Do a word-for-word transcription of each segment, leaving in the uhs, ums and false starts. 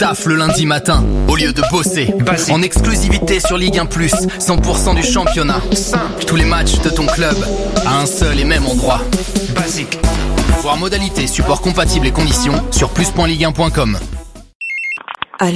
taf le lundi matin, au lieu de bosser. Basique. En exclusivité sur Ligue un plus, cent pour cent du championnat. Simple. Tous les matchs de ton club, à un seul et même endroit. Basique. Voir modalités, support compatible et conditions sur plus point ligue un point com. Allô ?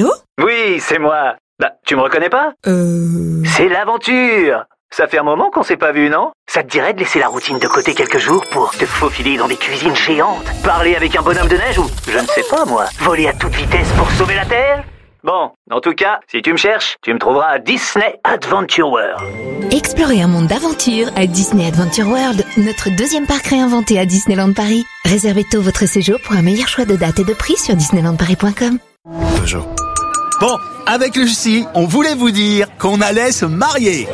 Oui, c'est moi. Bah, tu me reconnais pas ? Euh... C'est l'aventure. Ça fait un moment qu'on s'est pas vu, non ? Ça te dirait de laisser la routine de côté quelques jours pour te faufiler dans des cuisines géantes, parler avec un bonhomme de neige ou, je ne sais pas moi, voler à toute vitesse pour sauver la Terre ? Bon, en tout cas, si tu me cherches, tu me trouveras à Disney Adventure World. Explorez un monde d'aventure à Disney Adventure World, notre deuxième parc réinventé à Disneyland Paris. Réservez tôt votre séjour pour un meilleur choix de date et de prix sur disneyland paris point com. Peugeot. Bon, avec Lucie, on voulait vous dire qu'on allait se marier.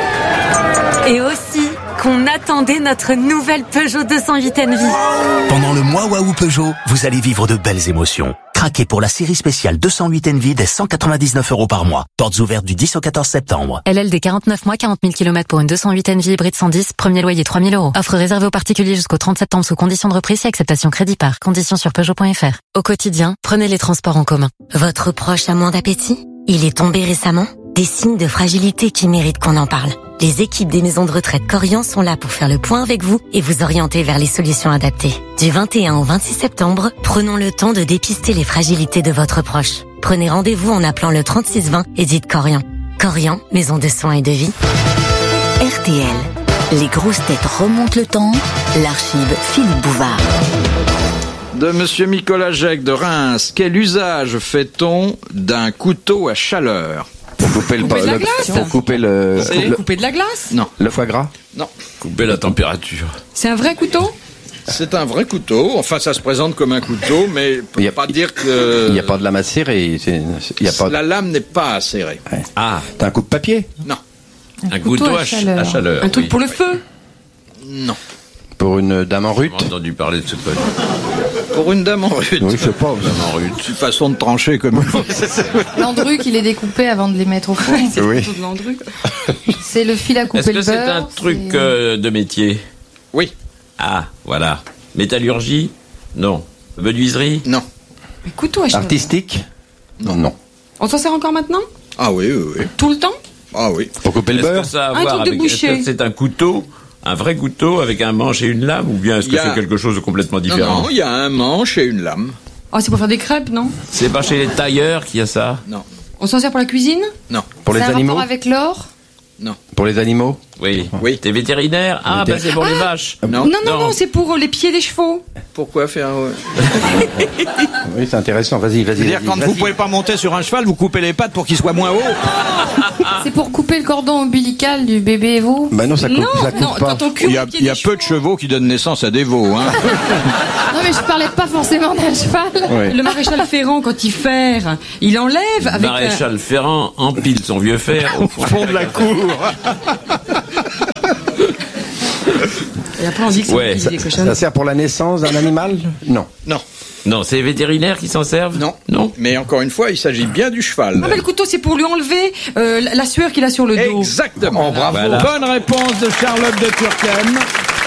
Et aussi qu'on attendait notre nouvelle Peugeot deux cent huit Envy. Pendant le mois Waouh Peugeot, vous allez vivre de belles émotions. Craquez pour la série spéciale deux cent huit Envy dès cent quatre-vingt-dix-neuf euros par mois. Portes ouvertes du dix au quatorze septembre. L L D quarante-neuf mois, quarante mille kilomètres pour une deux cent huit Envy hybride cent dix, premier loyer trois mille euros. Offre réservée aux particuliers jusqu'au trente septembre sous conditions de reprise et acceptation crédit par. Conditions sur Peugeot point F R. Au quotidien, prenez les transports en commun. Votre proche a moins d'appétit ? Il est tombé récemment ? Des signes de fragilité qui méritent qu'on en parle. Les équipes des maisons de retraite Corian sont là pour faire le point avec vous et vous orienter vers les solutions adaptées. Du vingt et un au vingt-six septembre, prenons le temps de dépister les fragilités de votre proche. Prenez rendez-vous en appelant le trente-six vingt et dites Corian. Corian, maison de soins et de vie. R T L. Les grosses têtes remontent le temps. L'archive Philippe Bouvard. De Monsieur Nicolas Jacques de Reims, quel usage fait-on d'un couteau à chaleur ? Pour couper, couper le, de la le, glace. Pour couper le, C'est le, couper de la glace. Non. Le foie gras. Non. Couper la température. C'est un vrai couteau. C'est un vrai couteau. Enfin, ça se présente comme un couteau, mais on ne peut pas dire que... Il n'y a pas de lame à serrer. C'est, y a pas de... La lame n'est pas à serrer. Ouais. Ah. T'as un coup de papier ? Non. Un, un couteau, couteau à, à, chaleur. à chaleur. Un truc oui. pour le feu ? Non. Pour une dame en rut ? J'ai entendu parler de ce code. Pour une dame en rut. Oui, je sais pas. Dame en rut. C'est une façon de trancher comme Landruc, il est découpé avant de les mettre au four. C'est oui. plutôt de Landruc. C'est le fil à couper Est-ce que le c'est beurre. un truc c'est... Euh, de métier ? Oui. Ah, voilà. Métallurgie ? Non. Menuiserie ? Non. Un couteau à chaleur. Artistique ? Non. Non. On s'en sert encore maintenant ? Ah oui, oui, oui. Tout le temps ? Ah oui. Pour couper le est-ce beurre ? Que ça a à Un voir truc de avec... boucher. Est-ce que c'est un couteau ? Un vrai couteau avec un manche et une lame, ou bien est-ce que a... c'est quelque chose de complètement différent ? Non, non, il y a un manche et une lame. Oh, c'est pour faire des crêpes, non ? C'est pas chez les tailleurs qu'il y a ça ? Non. On s'en sert pour la cuisine ? Non. Pour les c'est un animaux ? rapport avec l'or ? Non. Pour les animaux ? Oui. Oui. T'es vétérinaire ? Ah, Vétér- bah c'est pour ah les vaches. Non. Non, non, non, non, c'est pour les pieds des chevaux. Pourquoi faire... Oui, c'est intéressant. Vas-y, vas-y. C'est-à-dire, vas-y, quand vas-y. vous pouvez pas monter sur un cheval, vous coupez les pattes pour qu'il soit moins haut. C'est pour couper le cordon ombilical du bébé veau ? Bah non, ça coupe, Non, ça coupe non, pas. quand on cure Il y a, les pieds il y a des peu de chevaux qui donnent naissance à des veaux. Hein. Non, mais je parlais pas forcément d'un cheval. Ouais. Le maréchal Ferrand, quand il ferre, il enlève avec... Maréchal Ferrand empile son vieux fer au Fond de la cour. Et après on dit que c'est Ouais, ouais, ça- des cochonnes. Ça sert pour la naissance d'un animal ? Non. Non. Non, c'est les vétérinaires qui s'en servent ? Non. Non. Mais encore une fois, il s'agit bien du cheval. Ah, mais le couteau, c'est pour lui enlever euh, la- la sueur qu'il a sur le dos. Exactement. Oh, bravo. Voilà. Bonne réponse de Charlotte de Turckheim.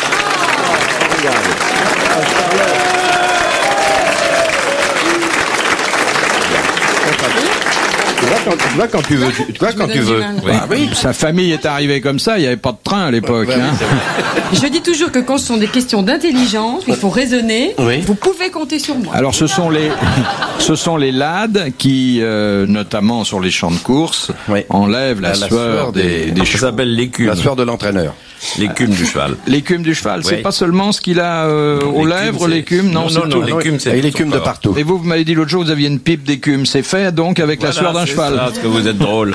Tu vois quand tu, vois, quand tu veux. Tu, tu vois Je quand me tu donne veux. du mal. Oui. Ah oui, sa famille est arrivée comme ça, il n'y avait pas de train à l'époque. Ouais, hein. Je dis toujours que quand ce sont des questions d'intelligence, il faut raisonner, Oui. vous pouvez compter sur moi. Alors ce sont les ce sont les lads qui, euh, notamment sur les champs de course, Oui. enlèvent la, La- la sueur sueur des, des- des Ça chevaux. s'appelle l'écume. La sueur de l'entraîneur. L'écume du cheval. L'écume du cheval, c'est Oui. pas seulement ce qu'il a euh, aux L'écume, lèvres, c'est- l'écume, non, Non, c'est non, tout. non, l'écume, c'est Et l'écume de partout. Et vous, vous m'avez dit l'autre jour, vous aviez une pipe d'écume. C'est fait donc avec la sueur d'un c'est cheval. ça, parce que vous êtes drôle.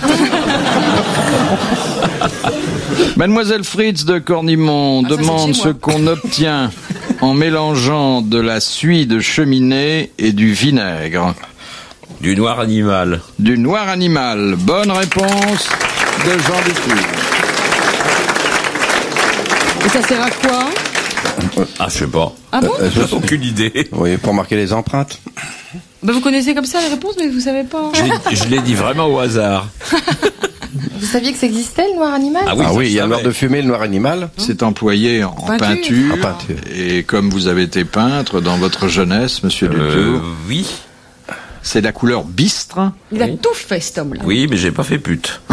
Mademoiselle Fritz de Cornimont Ah, ça, c'est demande chez ce moi. qu'on obtient en mélangeant de la suie de cheminée et du vinaigre. Du noir animal. Du noir animal. Bonne réponse de Jean Dutour. Et ça sert à quoi? Ah, je sais pas. Ah bon? Euh, J'ai aucune idée. Oui, pour marquer les empreintes. Bah, vous connaissez comme ça les réponses, mais vous savez pas. Je l'ai- Je l'ai dit vraiment au hasard. Vous saviez que ça existait, le noir animal? Ah oui, Ah ça, oui, je il y a le noir savais. de fumée, le noir animal. C'est employé en Peinture. peinture. En peinture. Et comme vous avez été peintre dans votre jeunesse, monsieur Euh, Dutour, oui. C'est la couleur bistre. Il a Oui. tout fait, cet homme-là. Oui, mais j'ai pas fait pute.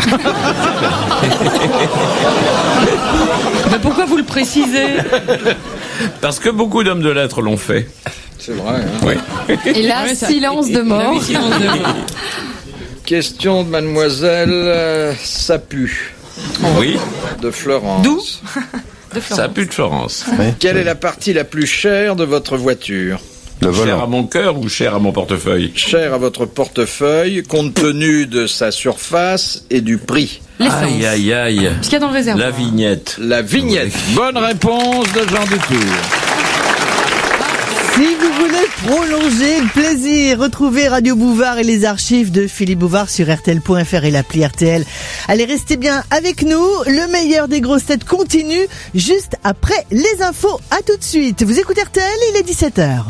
Mais pourquoi vous le précisez? Parce que beaucoup d'hommes de lettres l'ont fait. C'est vrai, hein. Oui. Et là, Ouais, ça- silence de mort. Oui, silence de mort. Question de mademoiselle euh, Sapu, Oui, de Florence. D'où? De ça Florence. pue de Florence. Quelle est la partie la plus chère de votre voiture? Le Cher à volant. mon cœur ou cher à mon portefeuille? Chère à votre portefeuille, compte tenu de sa surface et du prix. L'essence. Aïe, aïe, aïe. Ce qu'il y a dans le réservoir. La vignette. La vignette. Bonne réponse de Jean Dutour. Si vous voulez prolonger le plaisir, retrouvez Radio Bouvard et les archives de Philippe Bouvard sur R T L point F R et l'appli R T L. Allez, restez bien avec nous. Le meilleur des grosses têtes continue juste après les infos. À tout de suite. Vous écoutez R T L, il est dix-sept heures.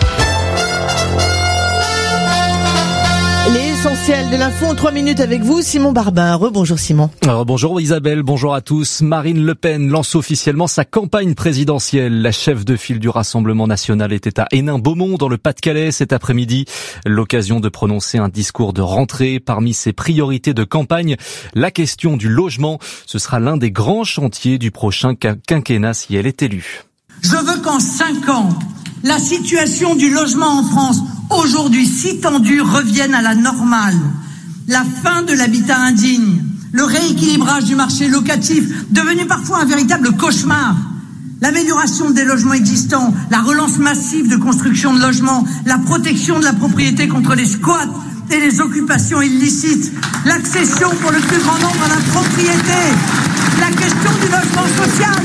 L'essentiel de l'info en trois minutes avec vous, Simon Barbin. Rebonjour Simon. Alors, bonjour Isabelle, bonjour à tous. Marine Le Pen lance officiellement sa campagne présidentielle. La chef de file du Rassemblement national était à Hénin-Beaumont dans le Pas-de-Calais cet après-midi. L'occasion de prononcer un discours de rentrée. Parmi ses priorités de campagne, la question du logement. Ce sera l'un des grands chantiers du prochain quinquennat si elle est élue. Je veux qu'en cinq ans, la situation du logement en France, aujourd'hui si tendue, revienne à la normale. La fin de l'habitat indigne, le rééquilibrage du marché locatif, devenu parfois un véritable cauchemar, l'amélioration des logements existants, la relance massive de construction de logements, la protection de la propriété contre les squats et les occupations illicites, l'accession pour le plus grand nombre à la propriété, la question du logement social.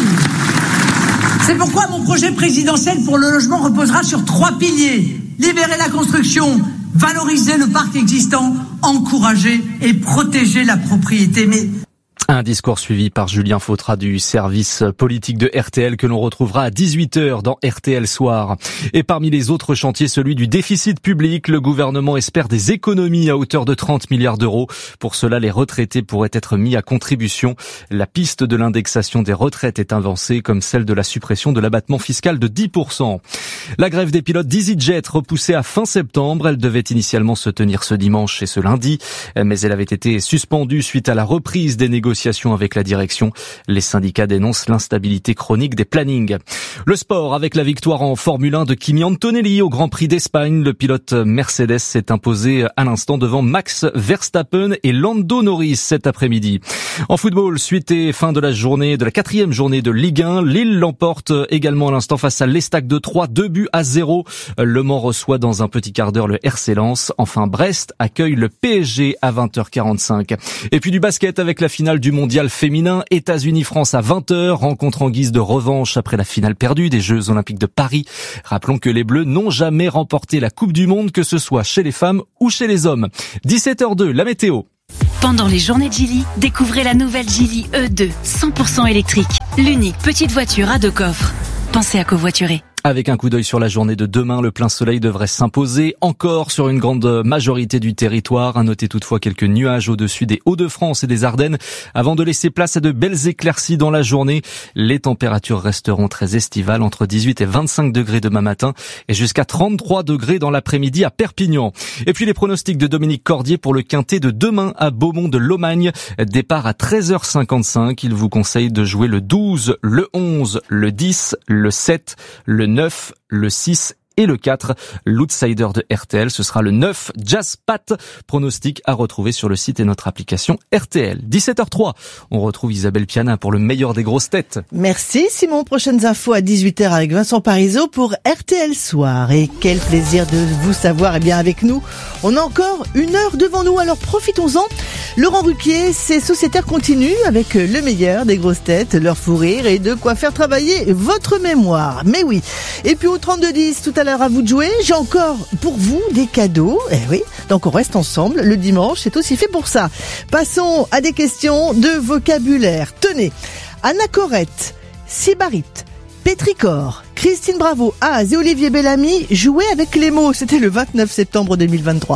C'est pourquoi mon projet présidentiel pour le logement reposera sur trois piliers. Libérer la construction, valoriser le parc existant, encourager et protéger la propriété. Mais Un discours suivi par Julien Fautra du service politique de R T L que l'on retrouvera à dix-huit heures dans R T L Soir. Et parmi les autres chantiers, celui du déficit public. Le gouvernement espère des économies à hauteur de trente milliards d'euros. Pour cela, les retraités pourraient être mis à contribution. La piste de l'indexation des retraites est avancée, comme celle de la suppression de l'abattement fiscal de dix pour cent. La grève des pilotes d'EasyJet repoussée à fin septembre. Elle devait initialement se tenir ce dimanche et ce lundi, mais elle avait été suspendue suite à la reprise des négociations avec la direction. Les syndicats dénoncent l'instabilité chronique des plannings. Le sport avec la victoire en Formule un de Kimi Antonelli au Grand Prix d'Espagne. Le pilote Mercedes s'est imposé à l'instant devant Max Verstappen et Lando Norris cet après-midi. En football, suite et fin de la journée, de la quatrième journée de Ligue un, Lille l'emporte également à l'instant face à l'Estac de Troyes, deux buts à zéro. Le Mans reçoit dans un petit quart d'heure le R C Lens. Enfin, Brest accueille le P S G à vingt heures quarante-cinq. Et puis du basket avec la finale du mondial féminin, États-Unis-France à vingt heures, rencontre en guise de revanche après la finale perdue des Jeux Olympiques de Paris. Rappelons que les Bleus n'ont jamais remporté la Coupe du Monde, que ce soit chez les femmes ou chez les hommes. dix-sept heures zéro deux, la météo. Pendant les journées de Geely, découvrez la nouvelle Geely E deux, cent pour cent électrique. L'unique petite voiture à deux coffres. Pensez à covoiturer. Avec un coup d'œil sur la journée de demain, le plein soleil devrait s'imposer encore sur une grande majorité du territoire. À noter toutefois quelques nuages au-dessus des Hauts-de-France et des Ardennes avant de laisser place à de belles éclaircies dans la journée. Les températures resteront très estivales, entre dix-huit et vingt-cinq degrés demain matin et jusqu'à trente-trois degrés dans l'après-midi à Perpignan. Et puis les pronostics de Dominique Cordier pour le quintet de demain à Beaumont de Lomagne. Départ à treize heures cinquante-cinq. Il vous conseille de jouer le douze, le onze, le dix, le sept, le neuf, le six et le quatre. L'outsider de R T L, ce sera le neuf, Jazz Pat. Pronostic à retrouver sur le site et notre application R T L. dix-sept heures zéro trois. On retrouve Isabelle Piana pour le meilleur des grosses têtes. Merci Simon. Prochaines infos à dix-huit heures avec Vincent Parisot pour R T L Soir. Et quel plaisir de vous savoir. Eh bien avec nous, on a encore une heure devant nous, alors profitons-en. Laurent Ruquier, c'est Sociétaire continue avec le meilleur des grosses têtes, leur fou rire et de quoi faire travailler votre mémoire. Mais oui. Et puis au trente-deux dix, tout à l'heure à vous de jouer, j'ai encore pour vous des cadeaux. Eh oui, donc on reste ensemble. Le dimanche, c'est aussi fait pour ça. Passons à des questions de vocabulaire. Tenez, anachorète, sybarite, pétrichor, Christine Bravo, Az et Olivier Bellamy jouaient avec les mots. C'était le vingt-neuf septembre deux mille vingt-trois.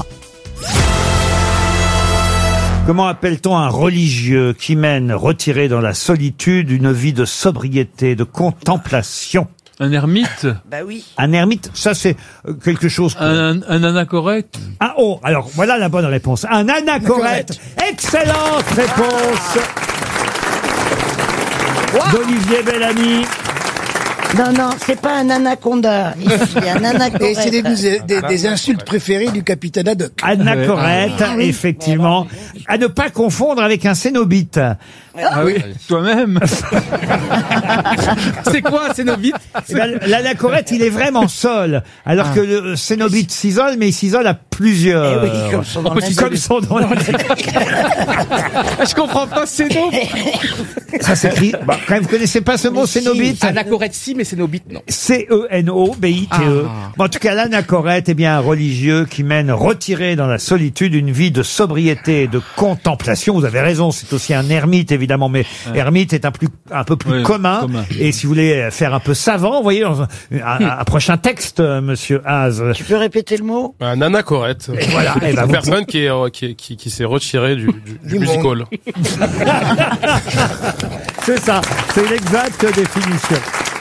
Comment appelle-t-on un religieux qui mène, retiré dans la solitude, une vie de sobriété, de contemplation ? Un ermite. Bah oui. Un ermite, ça c'est euh, quelque chose... que- Un, un anachorète. Ah oh, alors voilà la bonne réponse. Un anachorète. Excellente réponse d'Olivier Bellamy. Non, non, c'est pas un anaconda. Ici, un anacorète. Et c'est des, des, des insultes préférées du capitaine Haddock. Anachorète, Ah oui. effectivement. À ne pas confondre avec un cénobite. Ah oui, toi-même. C'est quoi un cénobite? Eh ben, l'anachorète, il est vraiment seul. Alors que le cénobite s'isole, mais il s'isole à plusieurs. Eh oui, comme son nom l'indique. Comme son nom l'indique. Je comprends pas céno. Ça s'écrit. Bah, quand même, vous connaissez pas ce mot, cénobite? Anachorète si, mais cénobite non. C E N O B I T E. Ah. Bon, en tout cas, l'anachorète est bien un religieux qui mène retiré dans la solitude une vie de sobriété et de contemplation. Vous avez raison, c'est aussi un ermite, évidemment, mais Ouais. ermite est un, plus, un peu plus Ouais, commun. commun. Et si vous voulez faire un peu savant, vous voyez, dans un, un- un prochain texte, euh, monsieur Haas. Tu peux répéter le mot? Un anachorète. Et voilà. Eh ben, Une vous- personne qui est euh, qui, est- qui, qui s'est retirée du, du, du Du music monde. hall. C'est ça, c'est l'exacte définition.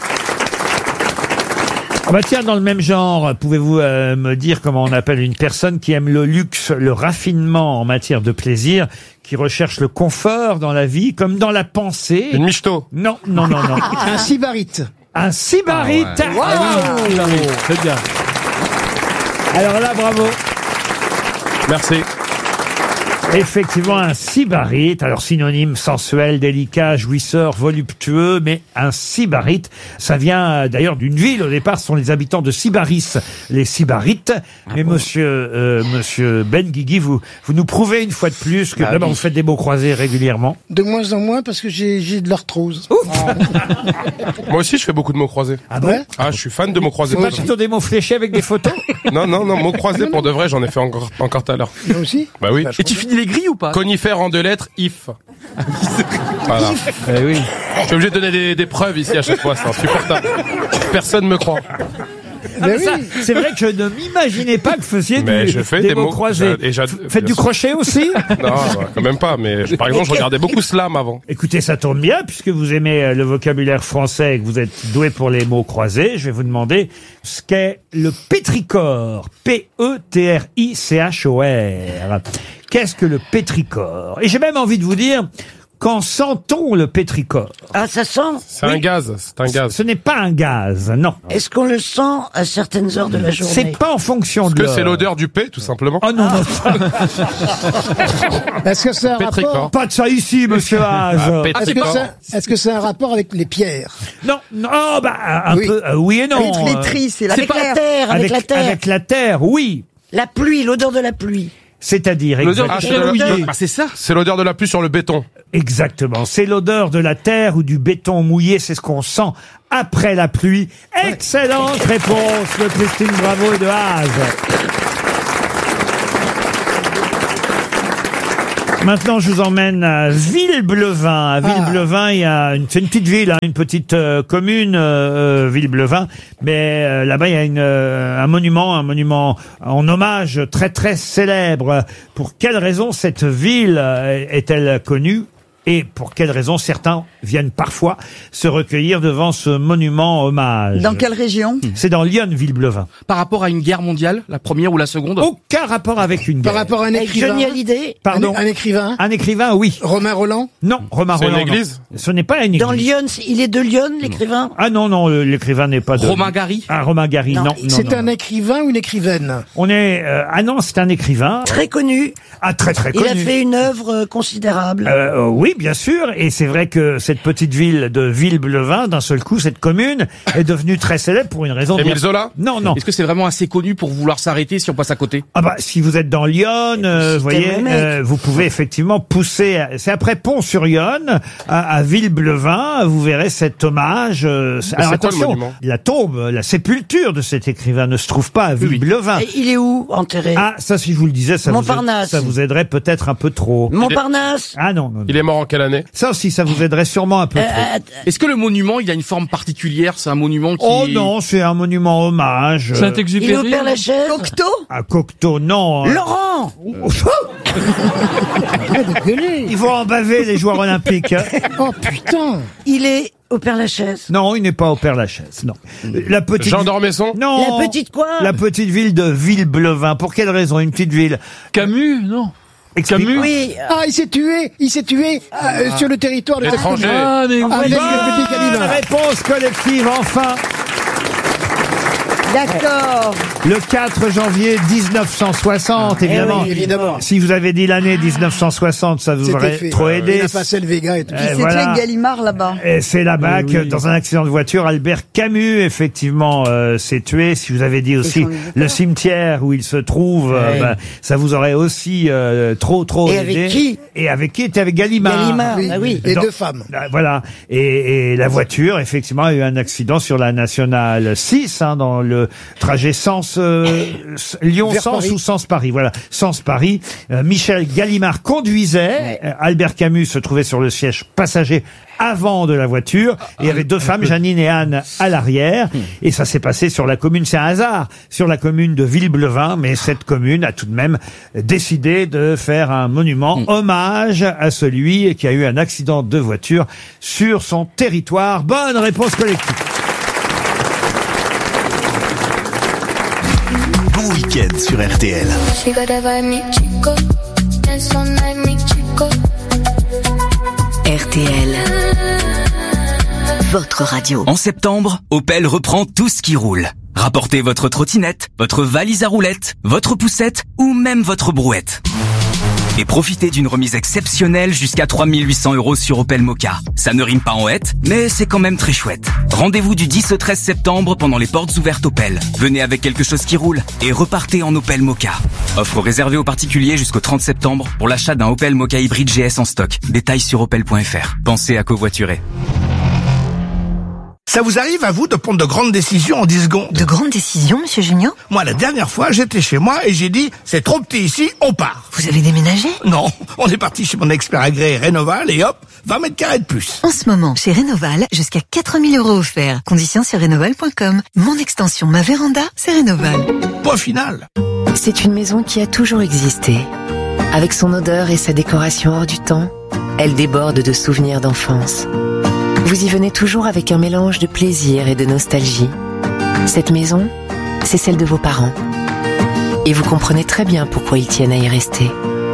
Ah bah tiens, dans le même genre, pouvez-vous euh, me dire comment on appelle une personne qui aime le luxe, le raffinement en matière de plaisir, qui recherche le confort dans la vie comme dans la pensée? Une michto. Non, non, non, non. Un sybarite. Un sybarite. Ah ouais. Ah oui, bravo. C'est bien. Alors là, bravo. Merci. Effectivement, un sybarite, alors synonyme sensuel, délicat, jouisseur, voluptueux, mais un sybarite, ça vient euh, d'ailleurs d'une ville, au départ, ce sont les habitants de Sybaris, les sybarites. mais monsieur euh, monsieur Ben Guigui, vous, vous nous prouvez une fois de plus que Ah d'abord oui. vous faites des mots croisés régulièrement. De moins en moins parce que j'ai j'ai de l'arthrose. Moi aussi, je fais beaucoup de mots croisés. Ah bon? Ah, je suis fan de mots croisés. C'est pas plutôt des mots fléchés avec des photos? Non, non, non, mots croisés pour de vrai, j'en ai fait encore, encore tout à l'heure. Moi aussi? Bah oui. Et tu finis les grilles ou pas? Conifère en deux lettres, if. Voilà. Eh oui. Je suis obligé de donner des, des preuves ici à chaque fois, c'est insupportable. Personne me croit. Ah, mais ça, c'est vrai que je ne m'imaginais pas que vous faisiez Mais du- je fais des, des mots mots- croisés. et j'ad- F- Faites bien du sûr. crochet aussi? Non, bah, quand même pas, mais je- par exemple, je regardais beaucoup Slam avant. Écoutez, ça tombe bien, puisque vous aimez euh, le vocabulaire français et que vous êtes doué pour les mots croisés, je vais vous demander ce qu'est le pétrichor. P E T R I C H O R. Qu'est-ce que le pétrichor? Et j'ai même envie de vous dire, qu'en sent-on le pétrichor? Ah, ça sent? C'est un gaz, c'est un gaz. Ce n'est pas un gaz, non. Est-ce qu'on le sent à certaines heures de la journée? C'est pas en fonction Est-ce de que l'heure. c'est l'odeur du P, tout simplement? Oh non, non. Est-ce que c'est un Pétricor. rapport? Pas de ça ici, monsieur Haas. Ah, Est-ce que pétricor. ça- est-ce que c'est un rapport avec les pierres? Non, non, oh, bah, un Oui. peu, euh, oui et non. Avec les Euh, tris, c'est la Avec la terre, avec, la terre. Avec la terre, oui. La pluie, l'odeur de la pluie. C'est-à-dire, L'odeur Ah, du c'est fer le- mouillé. Bah, c'est ça. C'est l'odeur de la pluie sur le béton. exactement. C'est l'odeur de la terre ou du béton mouillé, c'est ce qu'on sent après la pluie. Excellente réponse de Christine Bravo et de Haas. Maintenant, je vous emmène à Villeblevin. À Villeblevin, il y a une, c'est une petite ville, hein, une petite euh, commune, euh, euh, Villeblevin. Mais euh, là-bas, il y a une, euh, un monument, un monument en hommage très très célèbre. Pour quelle raison cette ville euh, est-elle connue? Et pour quelle raison certains viennent parfois se recueillir devant ce monument hommage? Dans quelle région? C'est dans Lyon, Villeblevin. Par rapport à une guerre mondiale, la première ou la seconde? Aucun rapport avec une Par guerre. rapport à un Avec écrivain? Johnny Hallyday? Pardon. Un, un écrivain? Un écrivain, oui. Romain Roland? Non, Romain C'est une Roland, non. église? Ce n'est pas une église. Dans Lyon, il est de Lyon, l'écrivain? Ah non, non, le- l'écrivain n'est pas de... Romain Gary? Ah, Romain Gary, non. Non, non, C'est non, un non. écrivain ou une écrivaine? On est... euh, ah non, c'est un écrivain. Très connu. Ah, très très Il connu. a fait une œuvre euh, considérable. Euh, euh, oui, bien sûr, et c'est vrai que cette petite ville de Villeblevin, d'un seul coup, cette commune, est devenue très célèbre pour une raison Émile bien... Zola? Non, non. Est-ce que c'est vraiment assez connu pour vouloir s'arrêter si on passe à côté? Ah bah, si vous êtes dans Lyon, euh, vous voyez, le mec. euh, vous pouvez effectivement pousser. à- C'est après Pont-sur-Yonne, à, à Villeblevin, vous verrez cet hommage. euh, c'est alors quoi le attention, monument? la tombe, la sépulture de cet écrivain ne se trouve pas à Villeblevin. Et il est où, enterré? Ah, ça, si je vous le disais, ça vous, Montparnasse. ça vous aiderait peut-être un peu trop. Montparnasse? Ah non, non, non. Il est mort en quelle année? Ça aussi, ça vous aiderait sûrement un peu Euh, trop. euh, Est-ce que le monument, il a une forme particulière? C'est un monument qui... Oh non, c'est un monument hommage. euh, il est au Saint-Exupéry. Père Lachaise? Cocteau? à Cocteau, non. Laurent! Arrête de gueuler. Ils vont en baver, les joueurs olympiques. Oh putain. Il est au Père-Lachaise. Non, il n'est pas au Père-Lachaise, non. La petite... Jean d'Ormesson? Non. La petite quoi? La petite ville de Villeblevin. Pour quelle raison, une petite ville? Camus, non? Explique- Camus? Oui. Ah, il s'est tué, il s'est tué euh, sur le territoire de L'étranger. Ah, mais Avec oui. le petit Gallimard. Réponse collective, enfin. D'accord. Le quatre janvier dix-neuf cent soixante, évidemment. oui, évidemment. Si vous avez dit l'année dix-neuf cent soixante, ça vous C'était aurait fait. trop aidé. Il a passé le Vega et tout. Euh, C'est voilà. tué Gallimard là-bas. Et c'est là-bas Oui, que, oui. dans un accident de voiture, Albert Camus, effectivement, euh, s'est tué. Si vous avez dit aussi son éditeur. le cimetière où il se trouve, euh, Ouais. bah, ça vous aurait aussi euh, trop, trop Et aidé. avec qui? Et avec qui? Était avec Gallimard. Gallimard, Oui. ah oui. Et Dans- deux femmes. Ah, Voilà. Et, et la voiture, effectivement, a eu un accident sur la nationale six, hein, dans le trajet sens euh, Lyon Vers sens Paris. ou sens Paris. Voilà, sens Paris. Euh, Michel Gallimard conduisait. Euh, Albert Camus se trouvait sur le siège passager avant de la voiture. Et il y avait deux femmes, Janine et Anne, à l'arrière. Et ça s'est passé sur la commune, c'est un hasard, sur la commune de Villeblevin. Mais cette commune a tout de même décidé de faire un monument hommage à celui qui a eu un accident de voiture sur son territoire. Bonne réponse collective. Bon week-end sur R T L. R T L. Votre radio. En septembre, Opel reprend tout ce qui roule. Rapportez votre trottinette, votre valise à roulettes, votre poussette ou même votre brouette. Et profitez d'une remise exceptionnelle jusqu'à trois mille huit cents euros sur Opel Mokka. Ça ne rime pas en hête, mais c'est quand même très chouette. Rendez-vous du dix au treize septembre pendant les portes ouvertes Opel. Venez avec quelque chose qui roule et repartez en Opel Mokka. Offre réservée aux particuliers jusqu'au trente septembre pour l'achat d'un Opel Mokka hybride G S en stock. Détails sur opel point f r. Pensez à covoiturer. Ça vous arrive à vous de prendre de grandes décisions en dix secondes? De grandes décisions, monsieur Junio? Moi, la dernière fois, j'étais chez moi et j'ai dit, c'est trop petit ici, on part. Vous avez déménagé? Non, on est parti chez mon expert agréé Rénoval et hop, vingt mètres carrés de plus. En ce moment, chez Rénoval, jusqu'à quatre mille euros offerts. Conditions sur rénoval point com. Mon extension, ma véranda, c'est Rénoval. Point final. C'est une maison qui a toujours existé. Avec son odeur et sa décoration hors du temps, elle déborde de souvenirs d'enfance. Vous y venez toujours avec un mélange de plaisir et de nostalgie. Cette maison, c'est celle de vos parents. Et vous comprenez très bien pourquoi ils tiennent à y rester.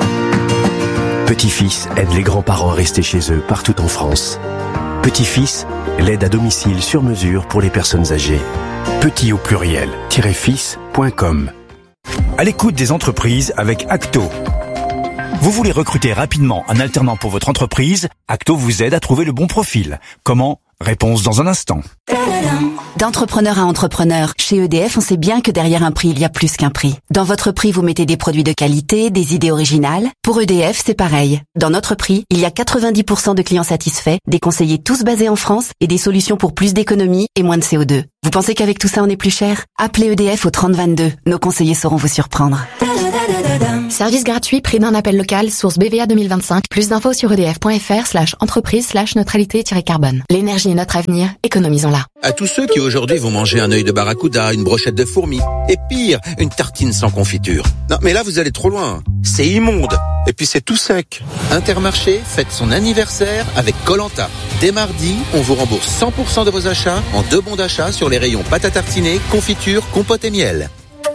Petit-Fils aide les grands-parents à rester chez eux partout en France. Petit-Fils, l'aide à domicile sur mesure pour les personnes âgées. Petit au pluriel, fils point com. À l'écoute des entreprises avec Acto. Vous voulez recruter rapidement un alternant pour votre entreprise? Acto vous aide à trouver le bon profil. Comment? Réponse dans un instant. D'entrepreneur à entrepreneur, chez E D F, on sait bien que derrière un prix, il y a plus qu'un prix. Dans votre prix, vous mettez des produits de qualité, des idées originales. Pour E D F, c'est pareil. Dans notre prix, il y a quatre-vingt-dix pour cent de clients satisfaits, des conseillers tous basés en France et des solutions pour plus d'économie et moins de C O deux. Vous pensez qu'avec tout ça, on est plus cher? Appelez E D F au trente vingt-deux. Nos conseillers sauront vous surprendre. Service gratuit, prix d'un appel local, source B V A deux mille vingt-cinq. Plus d'infos sur edf point fr slash entreprise slash neutralité-carbone. L'énergie est notre avenir, économisons-la. À tous ceux qui aujourd'hui vont manger un œil de barracuda, une brochette de fourmis, et pire, une tartine sans confiture. Non, mais là vous allez trop loin. C'est immonde. Et puis c'est tout sec. Intermarché fête son anniversaire avec Koh-Lanta. Dès mardi, on vous rembourse cent pour cent de vos achats en deux bons d'achat sur les rayons pâte à tartiner, confiture, compote et miel.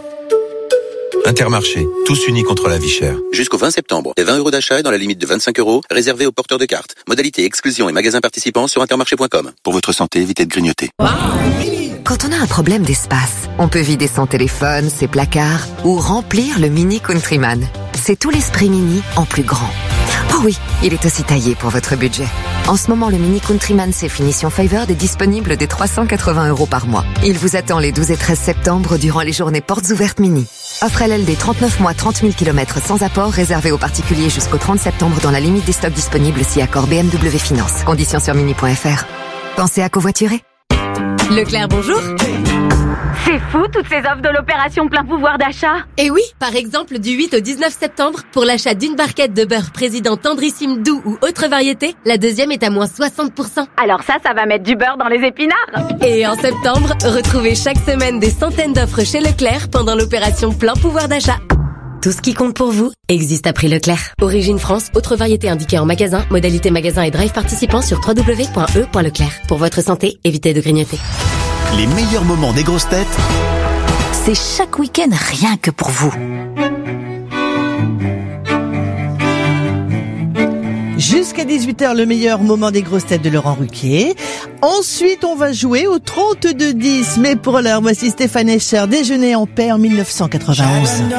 Intermarché, tous unis contre la vie chère. Jusqu'au vingt septembre, les vingt euros d'achat est dans la limite de vingt-cinq euros, réservés aux porteurs de cartes. Modalité exclusion et magasins participants sur intermarché point com. Pour votre santé, évitez de grignoter. Quand on a un problème d'espace, on peut vider son téléphone, ses placards ou remplir le Mini Countryman. C'est tout l'esprit Mini en plus grand. Oh oui, il est aussi taillé pour votre budget. En ce moment, le Mini Countryman C finition Favored est disponible dès trois cent quatre-vingts euros par mois. Il vous attend les douze et treize septembre durant les journées portes ouvertes Mini. Offre L L D trente-neuf mois, trente mille kilomètres sans apport, réservé aux particuliers jusqu'au trente septembre dans la limite des stocks disponibles si accord B M W Finance. Conditions sur mini point f r. Pensez à covoiturer. Leclerc, bonjour. C'est fou, toutes ces offres de l'opération plein pouvoir d'achat. Et oui, par exemple, du huit au dix-neuf septembre, pour l'achat d'une barquette de beurre président tendrissime doux ou autre variété, la deuxième est à moins soixante pour cent. Alors ça, ça va mettre du beurre dans les épinards. Et en septembre, retrouvez chaque semaine des centaines d'offres chez Leclerc pendant l'opération plein pouvoir d'achat. Tout ce qui compte pour vous existe à prix Leclerc. Origine France, autre variété indiquée en magasin, modalité magasin et drive participant sur w w w point e point leclerc. Pour votre santé, évitez de grignoter. Les meilleurs moments des grosses têtes, c'est chaque week-end rien que pour vous. Jusqu'à dix-huit heures, le meilleur moment des grosses têtes de Laurent Ruquier. Ensuite, on va jouer au trente-deux dix. Mais pour l'heure, voici Stéphane Escher, Déjeuner en paix en mille neuf cent quatre-vingt-onze.